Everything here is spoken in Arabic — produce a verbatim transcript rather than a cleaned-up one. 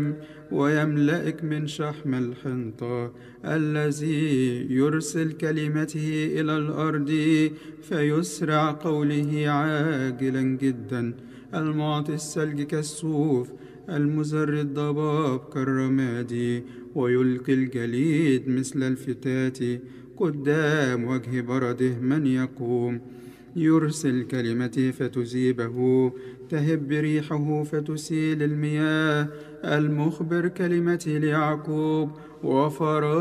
ويملئك من شحم الحنطة، الذي يرسل كلمته إلى الأرض فيسرع قوله عاجلا جدا، المعطي الثلج كالصوف، المزري الضباب كالرماد، ويلقي الجليد مثل الفتات قدام وجه برده من يقوم. يرسل كلمته فتذيبه، تهب ريحه فتسيل المياه، المخبر كلمته ليعقوب وفراغ